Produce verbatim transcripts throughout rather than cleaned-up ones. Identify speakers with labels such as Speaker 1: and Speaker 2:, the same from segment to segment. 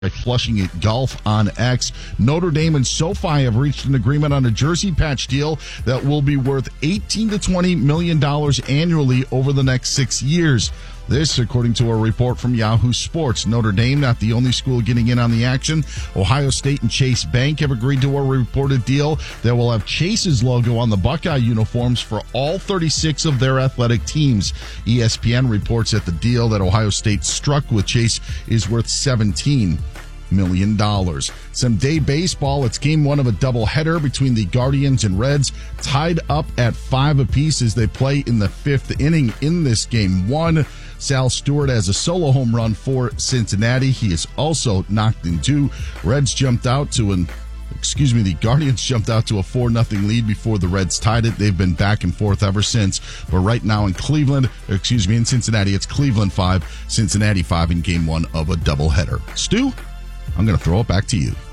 Speaker 1: Flushing it Golf on X. Notre Dame and SoFi have reached an agreement on a jersey patch deal that will be worth eighteen to twenty million dollars annually over the next six years. This, according to a report from Yahoo Sports. Notre Dame, not the only school getting in on the action. Ohio State and Chase Bank have agreed to a reported deal that will have Chase's logo on the Buckeye uniforms for all thirty-six of their athletic teams. E S P N reports that the deal that Ohio State struck with Chase is worth seventeen million dollars. Some day baseball. It's game one of a doubleheader between the Guardians and Reds, tied up at five apiece as they play in the fifth inning in this game one. Sal Stewart has a solo home run for Cincinnati. He is also knocked in two. Reds jumped out to an Excuse me, the Guardians jumped out to a four nothing lead before the Reds tied it. They've been back and forth ever since. But right now in Cleveland, excuse me, in Cincinnati, it's Cleveland five, Cincinnati five in game one of a doubleheader. Stu, I'm going to throw it back to you.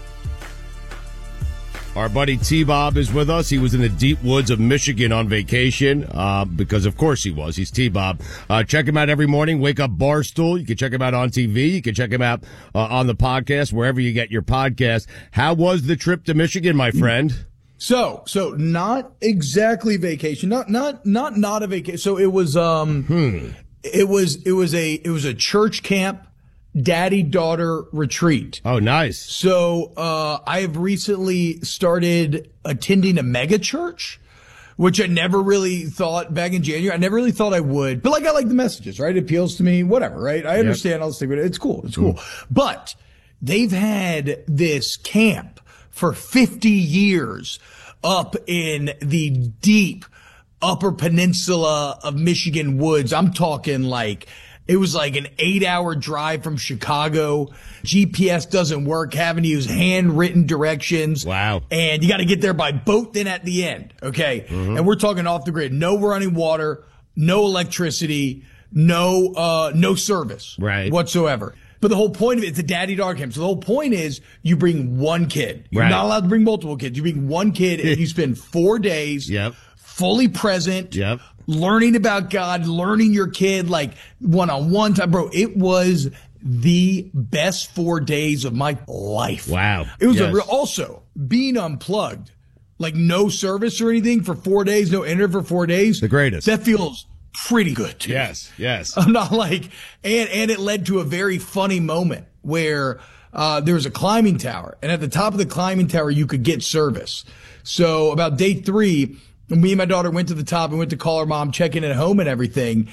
Speaker 2: Our buddy T-Bob is with us. He was in the deep woods of Michigan on vacation, uh, because of course he was. He's T-Bob. Uh, check him out every morning. Wake Up Barstool. You can check him out on T V. You can check him out uh, on the podcast, wherever you get your podcast. How was the trip to Michigan, my friend?
Speaker 3: So, so not exactly vacation. Not, not, not, not a vacation. So it was, um,
Speaker 2: hmm.
Speaker 3: it was, it was a, it was a church camp. Daddy-daughter retreat.
Speaker 2: Oh, nice.
Speaker 3: So uh I have recently started attending a mega church, which I never really thought back in January. I never really thought I would. But like I like the messages, right? It appeals to me, whatever, right? I understand yep. all this thing, but it's cool. It's cool. Mm. But they've had this camp for fifty years up in the deep Upper Peninsula of Michigan woods. I'm talking like it was like an eight hour drive from Chicago. G P S doesn't work, having to use handwritten directions.
Speaker 2: Wow.
Speaker 3: And you got to get there by boat then at the end. Okay. Mm-hmm. And we're talking off the grid. No running water, no electricity, no, uh, no service.
Speaker 2: Right.
Speaker 3: Whatsoever. But the whole point of it, it's a daddy-daughter camp. So the whole point is you bring one kid. You're
Speaker 2: right.
Speaker 3: not allowed to bring multiple kids. You bring one kid and you spend four days
Speaker 2: yep.
Speaker 3: fully present.
Speaker 2: Yep.
Speaker 3: Learning about God, learning your kid, like one-on-one time. Bro, it was the best four days of my life.
Speaker 2: Wow.
Speaker 3: It was
Speaker 2: yes.
Speaker 3: a real, also being unplugged, like no service or anything for four days, no internet for four days.
Speaker 2: The greatest.
Speaker 3: That feels pretty good too.
Speaker 2: Yes, yes.
Speaker 3: I'm not like, and, and it led to a very funny moment where, uh, there was a climbing tower, and at the top of the climbing tower, you could get service. So about day three, me and my daughter went to the top and went to call her mom, checking at home and everything.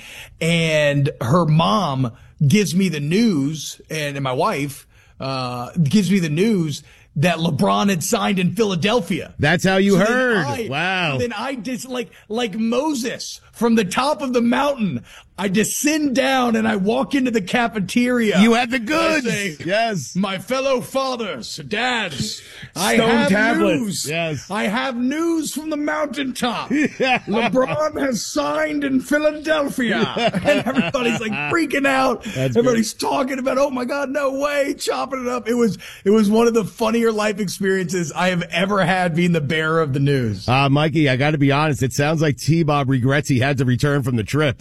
Speaker 3: And her mom gives me the news, and, and my wife, uh, gives me the news that LeBron had signed in Philadelphia.
Speaker 2: That's how you
Speaker 3: so
Speaker 2: heard.
Speaker 3: I,
Speaker 2: wow.
Speaker 3: Then I just like, like Moses from the top of the mountain. I descend down and I walk into the cafeteria.
Speaker 2: You had the goods.
Speaker 3: Say,
Speaker 2: yes.
Speaker 3: My fellow fathers, dads, I
Speaker 2: Stone
Speaker 3: have
Speaker 2: tablets.
Speaker 3: news.
Speaker 2: Yes.
Speaker 3: I have news from the mountaintop. LeBron has signed in Philadelphia. And everybody's like freaking out.
Speaker 2: That's
Speaker 3: Everybody's
Speaker 2: great.
Speaker 3: talking about, oh my God, no way, chopping it up. It was, it was one of the funnier life experiences I have ever had being the bearer of the news.
Speaker 2: Uh, Mikey, I got to be honest. It sounds like T-Bob regrets he had to return from the trip.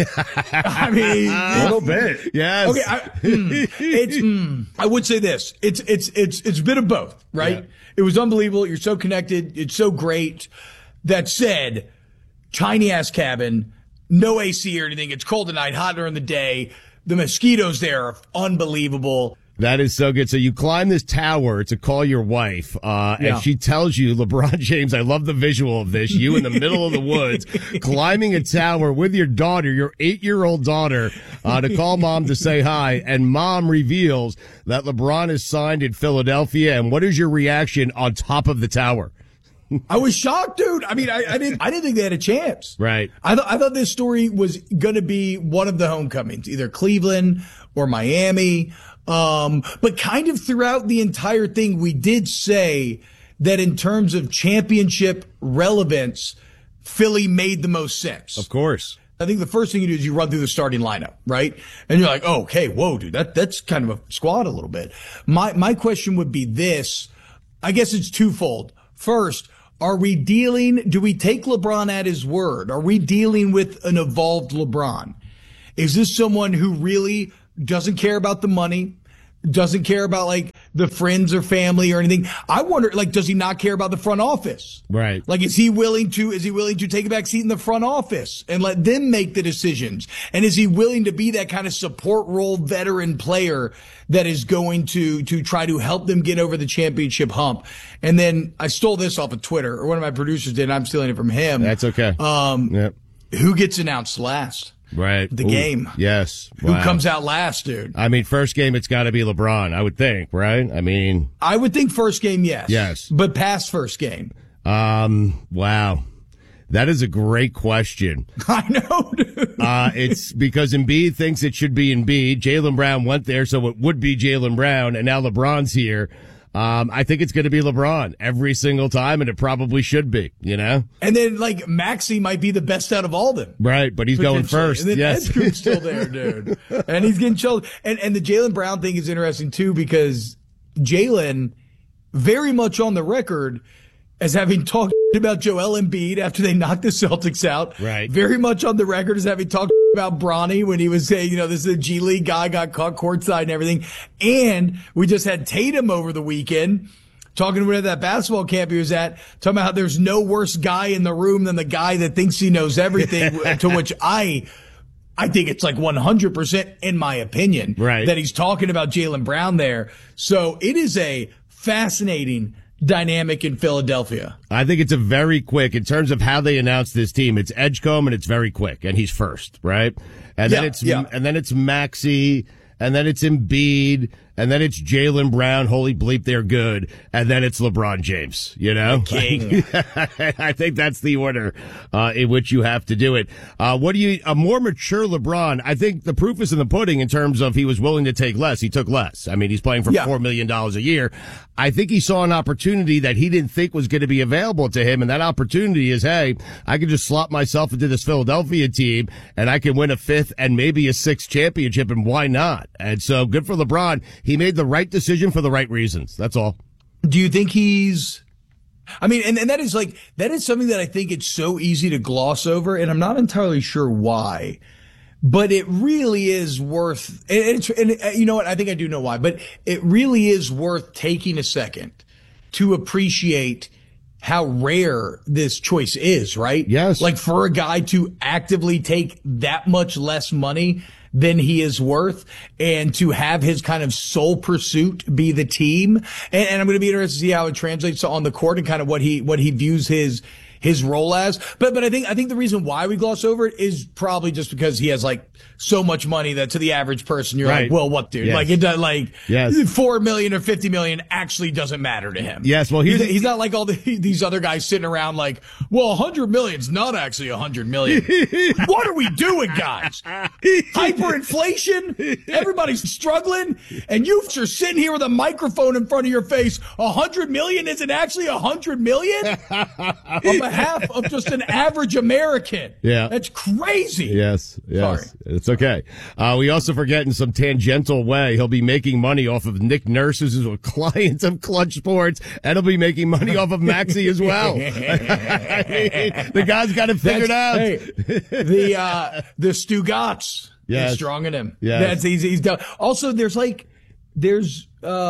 Speaker 3: I mean,
Speaker 4: a little bit.
Speaker 2: Yes.
Speaker 3: Okay. I, mm, it's, mm, I would say this. It's, it's, it's, it's a bit of both, right?
Speaker 2: Yeah.
Speaker 3: It was unbelievable. You're so connected. It's so great. That said, tiny ass cabin, no A C or anything. It's cold at night, hot during the day. The mosquitoes there are unbelievable.
Speaker 2: That is so good. So you climb this tower to call your wife, uh,
Speaker 3: Yeah.
Speaker 2: and she tells you, LeBron James, I love the visual of this. You in the middle of the woods, climbing a tower with your daughter, your eight-year-old daughter, uh, to call mom to say hi. And mom reveals that LeBron is signed in Philadelphia. And what is your reaction on top of the tower?
Speaker 3: I was shocked, dude. I mean, I, I didn't, I didn't think they had a chance.
Speaker 2: Right.
Speaker 3: I thought, I thought this story was going to be one of the homecomings, either Cleveland or Miami. Um, but kind of throughout the entire thing, we did say that in terms of championship relevance, Philly made the most sense.
Speaker 2: Of course.
Speaker 3: I think the first thing you do is you run through the starting lineup, right? And you're like, oh, okay, whoa, dude, that, that's kind of a squad a little bit. My, my question would be this. I guess it's twofold. First, are we dealing, do we take LeBron at his word? Are we dealing with an evolved LeBron? Is this someone who really doesn't care about the money, doesn't care about like the friends or family or anything. I wonder, like, does he not care about the front office?
Speaker 2: Right.
Speaker 3: Like, is he willing to, is he willing to take a back seat in the front office and let them make the decisions? And is he willing to be that kind of support role veteran player that is going to, to try to help them get over the championship hump? And then I stole this off of Twitter, or one of my producers did, and I'm stealing it from him.
Speaker 2: That's okay.
Speaker 3: Um,
Speaker 2: yep.
Speaker 3: Who gets announced last?
Speaker 2: Right.
Speaker 3: The
Speaker 2: Ooh,
Speaker 3: game.
Speaker 2: Yes.
Speaker 3: Who
Speaker 2: Wow.
Speaker 3: comes out last, dude?
Speaker 2: I mean, first game, it's got to be LeBron, I would think, right? I mean.
Speaker 3: I would think first game, yes.
Speaker 2: Yes.
Speaker 3: But past first game.
Speaker 2: Um, wow. That is a great question.
Speaker 3: I know, dude.
Speaker 2: Uh, it's because Embiid thinks it should be Embiid. Jaylen Brown went there, so it would be Jaylen Brown, and now LeBron's here. Um, I think it's going to be LeBron every single time, and it probably should be, you know?
Speaker 3: And then, like, Maxey might be the best out of all of them.
Speaker 2: Right, but he's going first.
Speaker 3: And then
Speaker 2: yes.
Speaker 3: Edgar's still there, dude. And he's getting chilled. And, and the Jaylen Brown thing is interesting, too, because Jaylen, very much on the record as having talked about Joel Embiid after they knocked the Celtics out.
Speaker 2: Right.
Speaker 3: Very much on the record as having talked about Bronny when he was saying, you know, this is a G League guy, got caught courtside and everything. And we just had Tatum over the weekend talking about that basketball camp he was at, talking about how there's no worse guy in the room than the guy that thinks he knows everything, to which I, I think it's like one hundred percent in my opinion,
Speaker 2: right,
Speaker 3: that he's talking about Jaylen Brown there. So it is a fascinating dynamic in Philadelphia.
Speaker 2: I think it's a very quick, in terms of how they announce this team, it's Edgecombe and it's very quick, and he's first, right? And
Speaker 3: yeah,
Speaker 2: then it's,
Speaker 3: yeah.
Speaker 2: and then it's Maxey, and then it's Embiid, and then it's Jaylen Brown. Holy bleep, they're good. And then it's LeBron James, you know?
Speaker 3: The king.
Speaker 2: I think that's the order, uh, in which you have to do it. Uh, what do you, a more mature LeBron, I think the proof is in the pudding in terms of he was willing to take less. He took less. I mean, he's playing for
Speaker 3: yeah.
Speaker 2: four million dollars a year. I think he saw an opportunity that he didn't think was going to be available to him. And that opportunity is, hey, I can just slot myself into this Philadelphia team and I can win a fifth and maybe a sixth championship. And why not? And so good for LeBron. He made the right decision for the right reasons. That's all.
Speaker 3: Do you think he's, I mean, and, and that is like, that is something that I think it's so easy to gloss over, and I'm not entirely sure why, but it really is worth, and, it's, and you know what, I think I do know why, but it really is worth taking a second to appreciate how rare this choice is, right?
Speaker 2: Yes.
Speaker 3: Like for a guy to actively take that much less money than he is worth, and to have his kind of sole pursuit be the team. And, and I'm going to be interested to see how it translates on the court and kind of what he, what he views his, his role as. But, but I think, I think the reason why we gloss over it is probably just because he has like so much money that to the average person, you're
Speaker 2: right.
Speaker 3: like, well, what, dude?
Speaker 2: Yes.
Speaker 3: Like it does, like
Speaker 2: yes.
Speaker 3: four million or fifty million actually doesn't matter to him.
Speaker 2: Yes. Well, he's,
Speaker 3: he's, he's not like all the, these other guys sitting around like, well, a hundred million's not actually a hundred million. What are we doing, guys? Hyperinflation? Everybody's struggling, and you are sitting here with a microphone in front of your face. A hundred million isn't actually a hundred million on behalf of just an average American.
Speaker 2: Yeah.
Speaker 3: That's crazy.
Speaker 2: Yes. Yes.
Speaker 3: Sorry.
Speaker 2: It's okay. Uh, we also forget in some tangential way, he'll be making money off of Nick Nurse, who's a client of Clutch Sports, and he'll be making money off of Maxey as well. I mean, the guy's got it figured
Speaker 3: That's,
Speaker 2: out.
Speaker 3: Hey, the, uh, the Stugotz
Speaker 2: Yes.
Speaker 3: is strong in him.
Speaker 2: Yes.
Speaker 3: That's easy. He's done. Also, there's like, there's,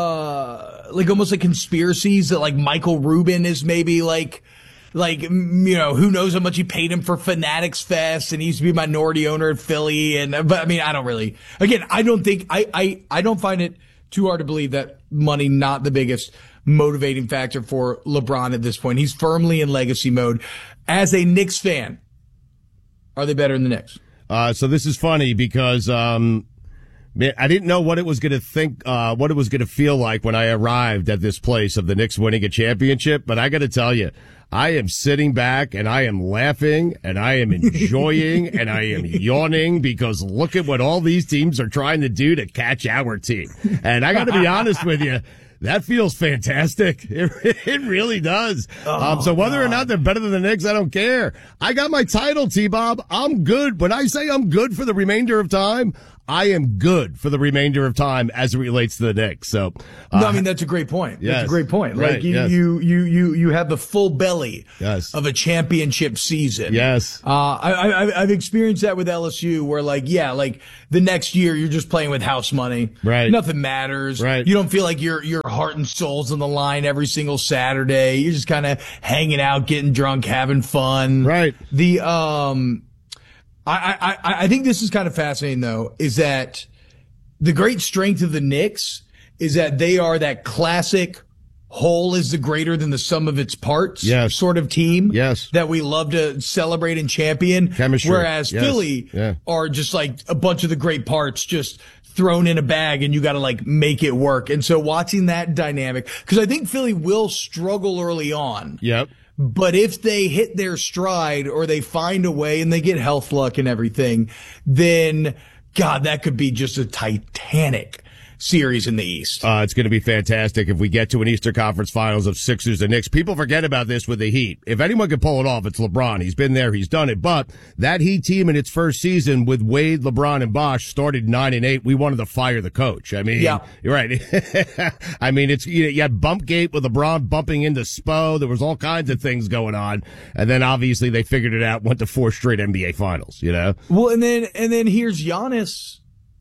Speaker 3: uh, like almost like conspiracies that like Michael Rubin is maybe like, like, mm, you know, who knows how much he paid him for Fanatics Fest, and he used to be a minority owner at Philly. And, but I mean, I don't really, again, I don't think, I, I, I don't find it too hard to believe that money not the biggest motivating factor for LeBron at this point. He's firmly in legacy mode. As a Knicks fan, are they better than the Knicks?
Speaker 2: Uh, so this is funny because, um, man, I didn't know what it was going to think, uh, what it was going to feel like when I arrived at this place of the Knicks winning a championship. But I got to tell you, I am sitting back and I am laughing and I am enjoying and I am yawning because look at what all these teams are trying to do to catch our team. And I got to be honest with you. That feels fantastic. It, it really does.
Speaker 3: Oh,
Speaker 2: um, so whether
Speaker 3: God.
Speaker 2: or not they're better than the Knicks, I don't care. I got my title, T-Bob. I'm good. When I say I'm good for the remainder of time, I am good for the remainder of time as it relates to the Knicks. So, uh,
Speaker 3: no, I mean, that's a great point.
Speaker 2: Yes.
Speaker 3: That's a great point. Like
Speaker 2: Right,
Speaker 3: you,
Speaker 2: yes.
Speaker 3: you, you, you, you have the full belly
Speaker 2: Yes.
Speaker 3: of a championship season.
Speaker 2: Yes.
Speaker 3: Uh, I, I, I've experienced that with L S U where like, yeah, like the next year you're just playing with house money.
Speaker 2: Right.
Speaker 3: Nothing matters.
Speaker 2: Right.
Speaker 3: You don't feel like your, your heart and soul's on the line every single Saturday. You're just kind of hanging out, getting drunk, having fun.
Speaker 2: Right.
Speaker 3: The, um, I, I, I think this is kind of fascinating though, is that the great strength of the Knicks is that they are that classic whole is the greater than the sum of its parts
Speaker 2: Yes.
Speaker 3: sort of team.
Speaker 2: Yes.
Speaker 3: That we love to celebrate and champion.
Speaker 2: Chemistry.
Speaker 3: Whereas
Speaker 2: Yes.
Speaker 3: Philly
Speaker 2: Yeah.
Speaker 3: are just like a bunch of the great parts just thrown in a bag and you got to like make it work. And so watching that dynamic, because I think Philly will struggle early on.
Speaker 2: Yep.
Speaker 3: But if they hit their stride or they find a way and they get health luck and everything, then God, that could be just a titanic series in the East.
Speaker 2: Uh, it's going to be fantastic if we get to an Eastern Conference Finals of Sixers and Knicks. People forget about this with the Heat. If anyone can pull it off, it's LeBron. He's been there. He's done it. But that Heat team in its first season with Wade, LeBron, and Bosh started nine and eight. We wanted to fire the coach. I mean,
Speaker 3: Yeah.
Speaker 2: you're right. I mean, it's, you, you had Bumpgate with LeBron bumping into Spo. There was all kinds of things going on. And then obviously they figured it out, went to four straight N B A finals, you know?
Speaker 3: Well, and then, and then here's Giannis.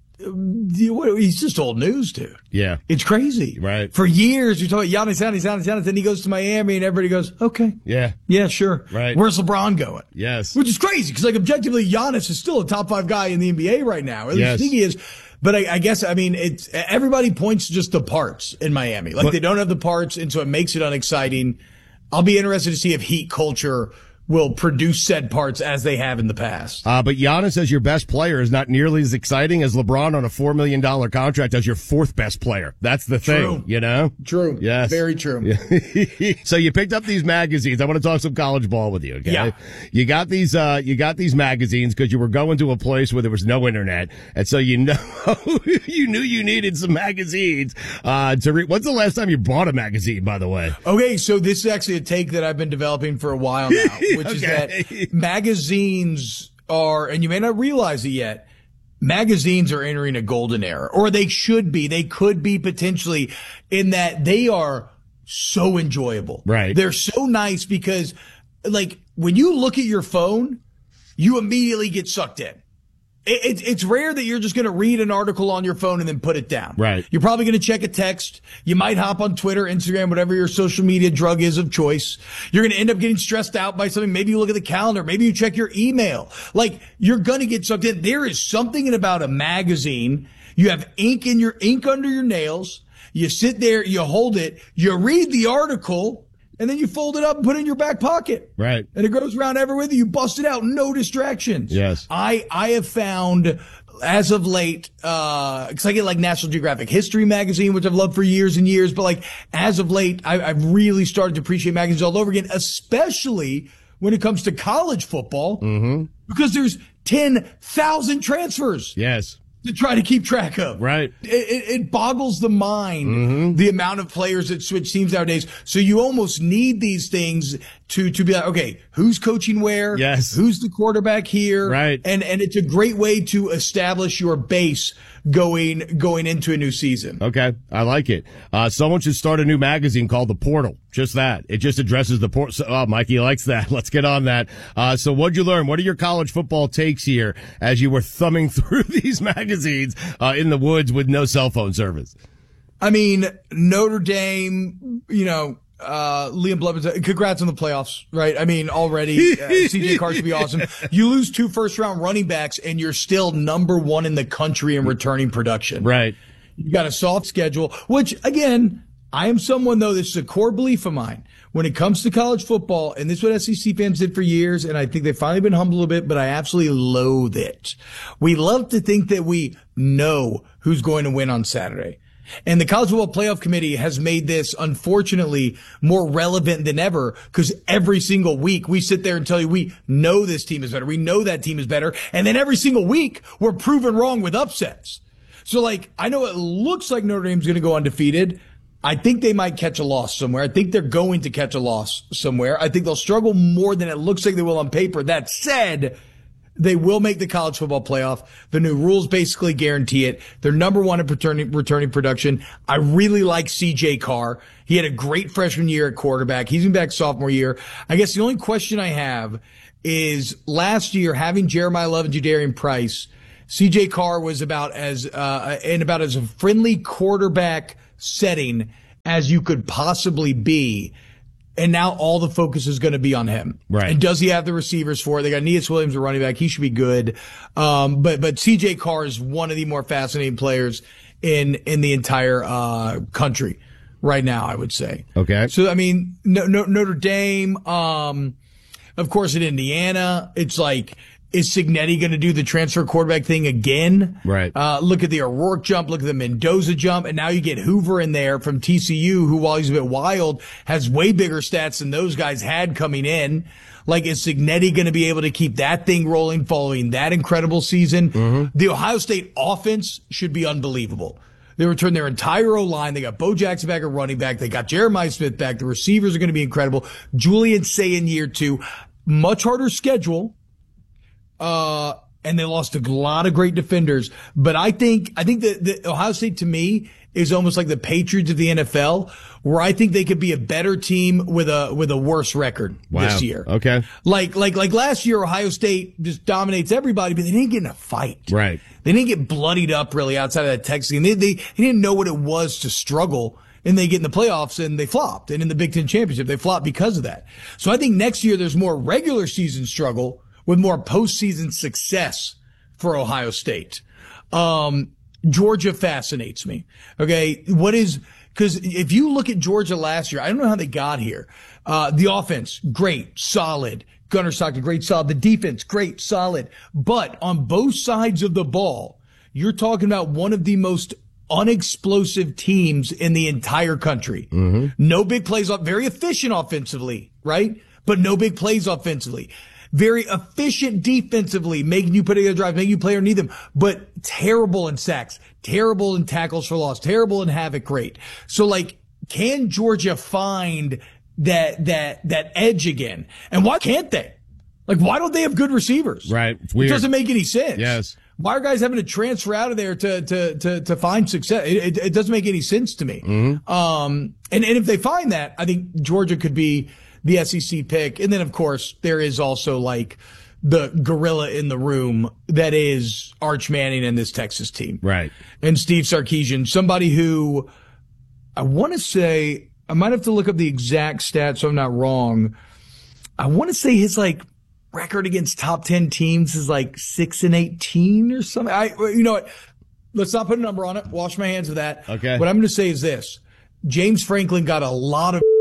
Speaker 3: He's just old news, dude.
Speaker 2: Yeah.
Speaker 3: It's crazy.
Speaker 2: Right.
Speaker 3: For years, you're talking Giannis, Giannis, Giannis, Giannis, then he goes to Miami and everybody goes, okay.
Speaker 2: Yeah.
Speaker 3: Yeah, sure.
Speaker 2: Right.
Speaker 3: Where's LeBron going?
Speaker 2: Yes.
Speaker 3: Which is crazy because, like, objectively, Giannis is still a top five guy in the N B A right now. At least
Speaker 2: Yes.
Speaker 3: I think he is. But I, I guess, I mean, it's everybody points just the parts in Miami. Like,
Speaker 2: But-
Speaker 3: they don't have the parts, and so it makes it unexciting. I'll be interested to see if Heat culture will produce said parts as they have in the past.
Speaker 2: Uh, but Giannis as your best player is not nearly as exciting as LeBron on a four million dollars contract as your fourth best player. That's the thing,
Speaker 3: True.
Speaker 2: you know?
Speaker 3: True.
Speaker 2: Yes.
Speaker 3: Very true.
Speaker 2: Yeah. So you picked up these magazines. I want to talk some college ball with you, okay?
Speaker 3: Yeah.
Speaker 2: You got these, uh, you got these magazines because you were going to a place where there was no internet. And so you know, you knew you needed some magazines, uh, to read. When's the last time you bought a magazine, by the way?
Speaker 3: Okay, so this is actually a take that I've been developing for a while now, which is
Speaker 2: Okay.
Speaker 3: that magazines are, and you may not realize it yet, magazines are entering a golden era, or they should be. They could be potentially, in that they are so enjoyable.
Speaker 2: Right.
Speaker 3: They're so nice because, like, when you look at your phone, you immediately get sucked in. It, it, it's rare that you're just going to read an article on your phone and then put it down.
Speaker 2: Right.
Speaker 3: You're probably going to check a text. You might hop on Twitter, Instagram, whatever your social media drug is of choice. You're going to end up getting stressed out by something. Maybe you look at the calendar. Maybe you check your email. Like, you're going to get sucked in. There is something about a magazine. You have ink in your ink under your nails. You sit there, you hold it, you read the article, and then you fold it up and put it in your back pocket.
Speaker 2: Right.
Speaker 3: And it goes around everywhere with you. You bust it out. No distractions.
Speaker 2: Yes.
Speaker 3: I, I have found as of late, uh, cause I get like National Geographic History magazine, which I've loved for years and years. But like as of late, I, I've really started to appreciate magazines all over again, especially when it comes to college football,
Speaker 2: Mm-hmm.
Speaker 3: because there's ten thousand transfers
Speaker 2: Yes.
Speaker 3: to try to keep track of.
Speaker 2: Right.
Speaker 3: It, it, it boggles the mind,
Speaker 2: Mm-hmm.
Speaker 3: the amount of players that switch teams nowadays. So you almost need these things to, to be like, okay, who's coaching where?
Speaker 2: Yes.
Speaker 3: Who's the quarterback here?
Speaker 2: Right.
Speaker 3: And, and it's a great way to establish your base going, going into a new season.
Speaker 2: Okay, I like it. Uh, someone should start a new magazine called The Portal. Just that. It just addresses the port. So, oh, Mikey likes that. Let's get on that. Uh, so what'd you learn? What are your college football takes here as you were thumbing through these magazines, uh, in the woods with no cell phone service?
Speaker 3: I mean, Notre Dame, you know, uh, Liam Blevins, congrats on the playoffs, right? I mean, already, uh, C J Carr should be awesome. You lose two first round running backs and you're still number one in the country in returning production.
Speaker 2: Right.
Speaker 3: You got a soft schedule, which again, I am someone though, this is a core belief of mine. When it comes to college football, and this is what S E C fans did for years, and I think they've finally been humbled a bit, but I absolutely loathe it. We love to think that we know who's going to win on Saturday. And the College Football Playoff Committee has made this, unfortunately, more relevant than ever because every single week we sit there and tell you we know this team is better. We know that team is better. And then every single week we're proven wrong with upsets. So, like, I know it looks like Notre Dame's going to go undefeated. I think they might catch a loss somewhere. I think they're going to catch a loss somewhere. I think they'll struggle more than it looks like they will on paper. That said, They will make the college football playoff. The new rules basically guarantee it. They're number one in returning, returning production. I really like C J Carr. He had a great freshman year at quarterback. He's been back sophomore year. I guess the only question I have is last year having Jeremiah Love and Jadarian Price, C J Carr was about as, uh, in about as a friendly quarterback setting as you could possibly be. And now all the focus is going to be on him.
Speaker 2: Right.
Speaker 3: And does he have the receivers for it? They got Neas Williams, a running back. He should be good. Um, but, but C J Carr is one of the more fascinating players in, in the entire, uh, country right now, I would say.
Speaker 2: Okay.
Speaker 3: So, I mean, no, no, Notre Dame, um, of course in Indiana, it's like, is Cignetti going to do the transfer quarterback thing again?
Speaker 2: Right.
Speaker 3: Uh, look at the O'Rourke jump, look at the Mendoza jump, and now you get Hoover in there from T C U, who, while he's a bit wild, has way bigger stats than those guys had coming in. Like, is Cignetti going to be able to keep that thing rolling following that incredible season? Mm-hmm. The Ohio State offense should be unbelievable. They returned their entire O-line. They got Bo Jackson back at running back. They got Jeremiah Smith back. The receivers are going to be incredible. Julian Say in year two. Much harder schedule. Uh, and they lost a lot of great defenders. But I think, I think that, that Ohio State to me is almost like the Patriots of the N F L, where I think they could be a better team with a, with a worse record
Speaker 2: wow.
Speaker 3: this year.
Speaker 2: Okay.
Speaker 3: Like, like, like last year, Ohio State just dominates everybody, but they didn't get in a fight.
Speaker 2: Right.
Speaker 3: They didn't get bloodied up really outside of that Texas game. They, they, they didn't know what it was to struggle. And they get in the playoffs and they flopped. And in the Big Ten Championship, they flopped because of that. So I think next year there's more regular season struggle with more postseason success for Ohio State. Um, Georgia fascinates me. Okay. What is, cause if you look at Georgia last year, I don't know how they got here. Uh, the offense, great, solid. Gunnar Stockton, great, solid. The defense, great, solid. But on both sides of the ball, you're talking about one of the most unexplosive teams in the entire country. Mm-hmm. No big plays, very efficient offensively, right? But no big plays offensively. Very efficient defensively, making you put together drives, making you play underneath them, but terrible in sacks, terrible in tackles for loss, terrible in havoc rate. So like, can Georgia find that, that, that edge again? And why can't they? Like, why don't they have good receivers?
Speaker 2: Right. It's
Speaker 3: It
Speaker 2: weird.
Speaker 3: doesn't make any sense.
Speaker 2: Yes.
Speaker 3: Why are guys having to transfer out of there to, to, to, to find success? It, it, it doesn't make any sense to me. Mm-hmm. Um, and, and if they find that, I think Georgia could be the S E C pick. And then, of course, there is also like the gorilla in the room that is Arch Manning and this Texas team.
Speaker 2: Right.
Speaker 3: And Steve Sarkisian, somebody who I want to say, I might have to look up the exact stats so I'm not wrong. I want to say his like record against top ten teams is like six and eighteen or something. I, you know what? Let's not put a number on it. Wash my hands of that.
Speaker 2: Okay.
Speaker 3: What I'm going to say is this. James Franklin got a lot of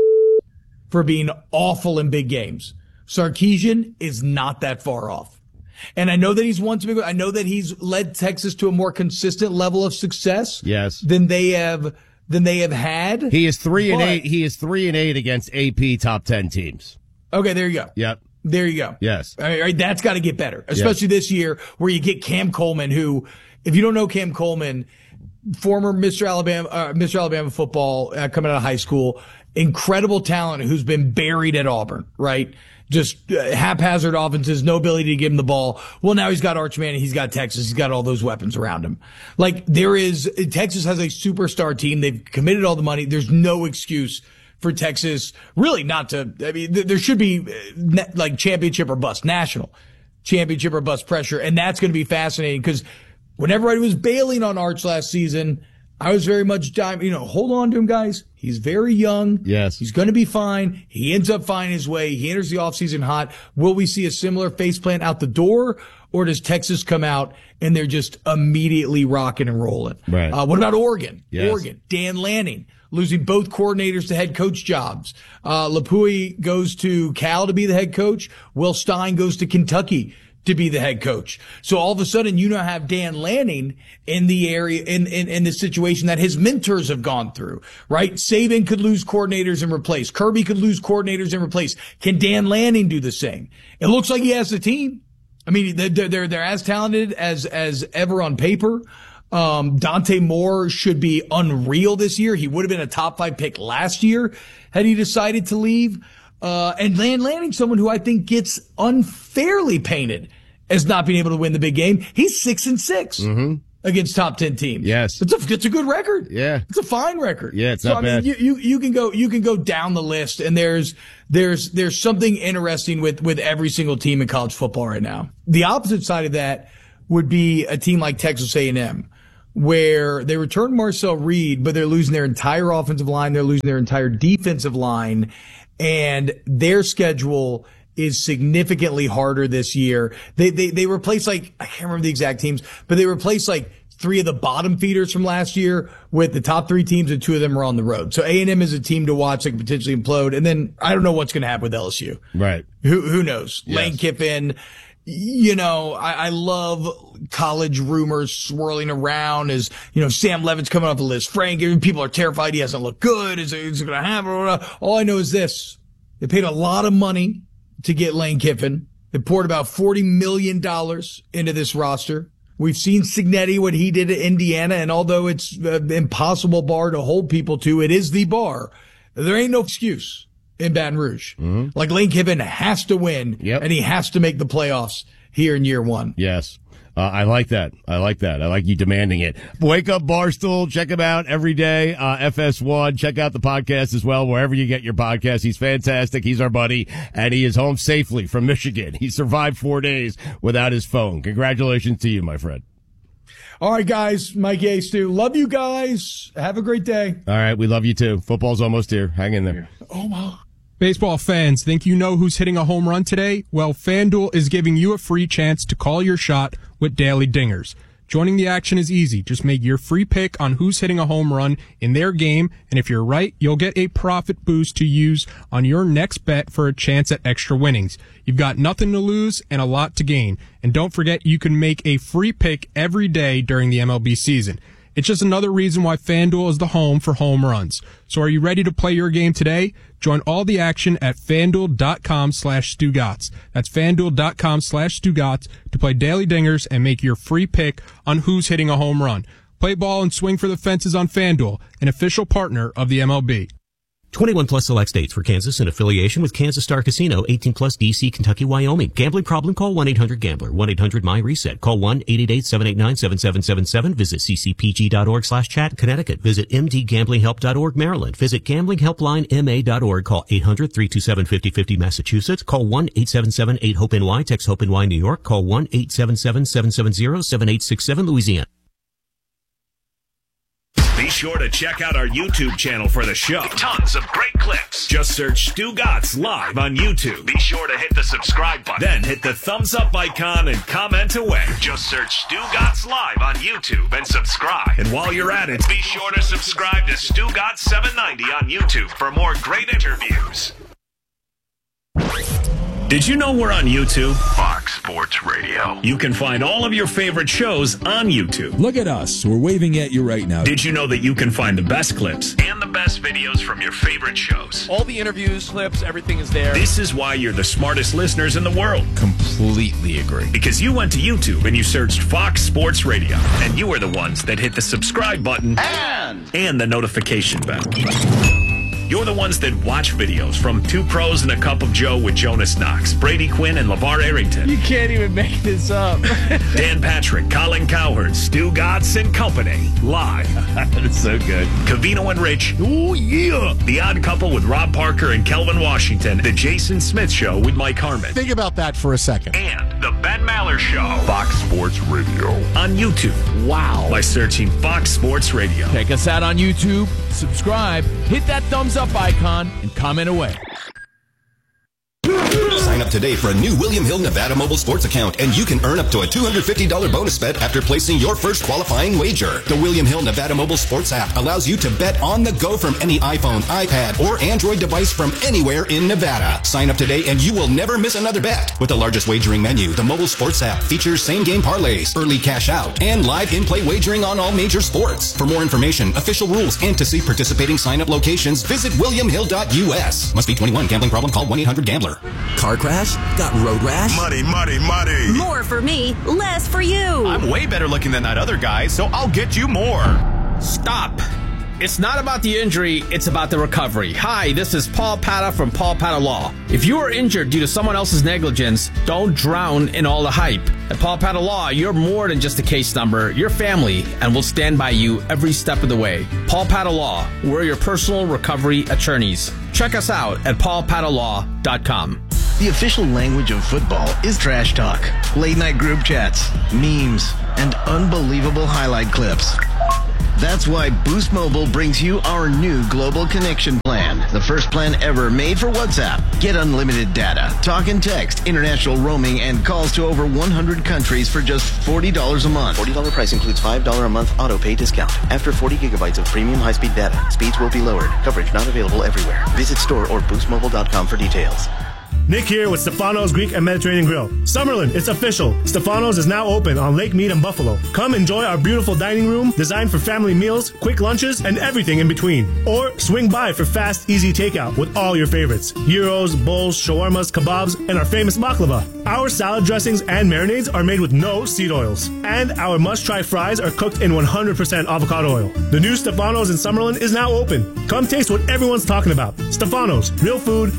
Speaker 3: for being awful in big games. Sarkisian is not that far off. And I know that he's won some big, I know that he's led Texas to a more consistent level of success.
Speaker 2: Yes.
Speaker 3: Than they have, than they have had.
Speaker 2: He is three and
Speaker 3: But-
Speaker 2: eight. He is three and eight against A P top ten teams.
Speaker 3: Okay, there you go.
Speaker 2: Yep.
Speaker 3: There you go.
Speaker 2: Yes.
Speaker 3: All right, that's got to get better, especially this year where you get Cam Coleman, who, if you don't know Cam Coleman, former Mister Alabama, uh, Mister Alabama football, uh, coming out of high school, incredible talent who's been buried at Auburn, right? Just uh, haphazard offenses, no ability to give him the ball. Well, now he's got Arch Manning, he's got Texas, he's got all those weapons around him. Like there is, Texas has a superstar team. They've committed all the money. There's no excuse for Texas really not to, I mean, th- there should be uh, like championship or bust, national championship or bust pressure. And that's going to be fascinating because when everybody was bailing on Arch last season, I was very much, you know, hold on to him, guys. He's very young.
Speaker 2: Yes.
Speaker 3: He's going to be fine. He ends up finding his way. He enters the offseason hot. Will we see a similar faceplant out the door, or does Texas come out and they're just immediately rocking and rolling?
Speaker 2: Right.
Speaker 3: Uh, what about Oregon?
Speaker 2: Yes.
Speaker 3: Oregon, Dan Lanning, losing both coordinators to head coach jobs. Uh, Lapui goes to Cal to be the head coach. Will Stein goes to Kentucky to be the head coach. So all of a sudden, you now have Dan Lanning in the area, in, in, in the situation that his mentors have gone through, right? Saban could lose coordinators and replace. Kirby could lose coordinators and replace. Can Dan Lanning do the same? It looks like he has the team. I mean, they're, they're, they're as talented as, as ever on paper. Um, Dante Moore should be unreal this year. He would have been a top five pick last year had he decided to leave. Uh, and Dan Lanning, someone who I think gets unfairly painted as not being able to win the big game. He's six and six
Speaker 2: Mm-hmm.
Speaker 3: against top ten teams.
Speaker 2: Yes.
Speaker 3: It's a, it's a good record.
Speaker 2: Yeah.
Speaker 3: It's a fine record.
Speaker 2: Yeah, it's
Speaker 3: so,
Speaker 2: not
Speaker 3: I mean,
Speaker 2: bad.
Speaker 3: You, you, you can go, you can go down the list, and there's, there's, there's something interesting with, with every single team in college football right now. The opposite side of that would be a team like Texas A and M, where they returned Marcel Reed, but they're losing their entire offensive line. They're losing their entire defensive line, and their schedule is significantly harder this year. They, they, they replaced like, I can't remember the exact teams, but they replaced like three of the bottom feeders from last year with the top three teams, and two of them are on the road. So A and M is a team to watch that could potentially implode. And then I don't know what's going to happen with L S U.
Speaker 2: Right.
Speaker 3: Who, who knows?
Speaker 2: Yes.
Speaker 3: Lane Kiffin. You know, I, I love college rumors swirling around as, you know, Sam Levin's coming off the list. Frank, people are terrified he hasn't looked good. Is it, is it going to happen? All I know is this. They paid a lot of money to get Lane Kiffin. They poured about forty million dollars into this roster. We've seen Cignetti, what he did at Indiana, and although it's an impossible bar to hold people to, it is the bar. There ain't no excuse in Baton Rouge. Mm-hmm. Like, Lane Kiffin has to win,
Speaker 2: yep.
Speaker 3: and he has to make the playoffs here in year one.
Speaker 2: Yes. Uh, I like that. I like that. I like you demanding it. Wake Up Barstool. Check him out every day. Uh, F S one. Check out the podcast as well, wherever you get your podcast. He's fantastic. He's our buddy, and he is home safely from Michigan. He survived four days without his phone. Congratulations to you, my friend.
Speaker 3: All right, guys. Mike A. Stu. Love you guys. Have a great day.
Speaker 2: All right. We love you too. Football's almost here. Hang in there.
Speaker 3: Oh, wow.
Speaker 4: Baseball fans, think you know who's hitting a home run today? Well, FanDuel is giving you a free chance to call your shot with Daily Dingers. Joining the action is easy. Just make your free pick on who's hitting a home run in their game, and if you're right, you'll get a profit boost to use on your next bet for a chance at extra winnings. You've got nothing to lose and a lot to gain. And don't forget, you can make a free pick every day during the M L B season. It's just another reason why FanDuel is the home for home runs. So are you ready to play your game today? Join all the action at FanDuel.com slash Stugotz. That's FanDuel.com slash Stugotz to play Daily Dingers and make your free pick on who's hitting a home run. Play ball and swing for the fences on FanDuel, an official partner of the M L B.
Speaker 5: twenty-one plus select states. For Kansas in affiliation with Kansas Star Casino. eighteen plus D C, Kentucky, Wyoming. Gambling problem? Call one eight hundred gambler. one eight hundred my reset. Call one eight eight eight, seven eight nine, seven seven seven seven. Visit ccpg.org slash chat. Connecticut. Visit mdgamblinghelp.org. Maryland. Visit gamblinghelplinema dot org. Call eight hundred, three two seven, five oh five oh. Massachusetts. Call one eight seven seven, eight, hope N Y. Text HOPE-N Y New York. Call one eight seven seven, seven seven zero, seven eight six seven. Louisiana.
Speaker 6: Be sure to check out our YouTube channel for the show. Tons of great clips. Just search Stugotz Live on YouTube. Be sure to hit the subscribe button. Then hit the thumbs up icon and comment away. Just search Stugotz Live on YouTube and subscribe. And while you're at it, be sure to subscribe to Stugotz seven ninety on YouTube for more great interviews. Did you know we're on YouTube? Fox Sports Radio. You can find all of your favorite shows on YouTube.
Speaker 7: Look at us. We're waving at you right now.
Speaker 6: Did you know that you can find the best clips and the best videos from your favorite shows?
Speaker 8: All the interviews, clips, everything is there.
Speaker 6: This is why you're the smartest listeners in the world.
Speaker 7: Completely agree.
Speaker 6: Because you went to YouTube and you searched Fox Sports Radio. And you are the ones that hit the subscribe button and, and the notification bell. You're the ones that watch videos from Two Pros and a Cup of Joe with Jonas Knox, Brady Quinn, and LeVar Arrington.
Speaker 8: You can't even make this up.
Speaker 6: Dan Patrick, Colin Cowherd, Stugotz and Company. Live. That's so good. Covino and Rich. Oh, yeah. The Odd Couple with Rob Parker and Kelvin Washington. The Jason Smith Show with Mike Harmon.
Speaker 9: Think about that for a second.
Speaker 6: And The Ben Maller Show. Fox Sports Radio. On YouTube. Wow. By searching Fox Sports Radio.
Speaker 8: Check us out on YouTube. Subscribe. Hit that thumbs up icon and comment away.
Speaker 10: Sign up today for a new William Hill Nevada mobile sports account, and you can earn up to a two hundred fifty dollars bonus bet after placing your first qualifying wager. The William Hill Nevada mobile sports app allows you to bet on the go from any iPhone, iPad, or Android device from anywhere in Nevada. Sign up today and you will never miss another bet. With the largest wagering menu, the mobile sports app features same-game parlays, early cash out, and live in-play wagering on all major sports. For more information, official rules, and to see participating sign-up locations, visit william hill dot u s. Must be twenty-one. Gambling problem? Call one eight hundred gambler.
Speaker 11: Car crash? Got road rash?
Speaker 12: Muddy, muddy, muddy.
Speaker 13: More for me, less for you.
Speaker 12: I'm way better looking than that other guy, so I'll get you more.
Speaker 11: Stop.
Speaker 9: It's not about the injury, it's about the recovery. Hi, this is Paul Pata from Paul Pata Law. If you are injured due to someone else's negligence, don't drown in all the hype. At Paul Pata Law, you're more than just a case number. You're family, and we'll stand by you every step of the way. Paul Pata Law, we're your personal recovery attorneys. Check us out at paul pata law dot com.
Speaker 12: The official language of football is trash talk, late night group chats, memes, and unbelievable highlight clips. That's why Boost Mobile brings you our new Global Connection plan, the first plan ever made for WhatsApp. Get unlimited data, talk and text, international roaming, and calls to over one hundred countries for just forty dollars a month.
Speaker 13: forty dollars price includes five dollars a month auto pay discount. After forty gigabytes of premium high-speed data, speeds will be lowered. Coverage not available everywhere. Visit store or boost mobile dot com for details.
Speaker 14: Nick here with Stefano's Greek and Mediterranean Grill. Summerlin, it's official. Stefano's is now open on Lake Mead and Buffalo. Come enjoy our beautiful dining room designed for family meals, quick lunches, and everything in between. Or swing by for fast, easy takeout with all your favorites. Gyros, bowls, shawarmas, kebabs, and our famous baklava. Our salad dressings and marinades are made with no seed oils. And our must-try fries are cooked in one hundred percent avocado oil. The new Stefano's in Summerlin is now open. Come taste what everyone's talking about. Stefano's, real food,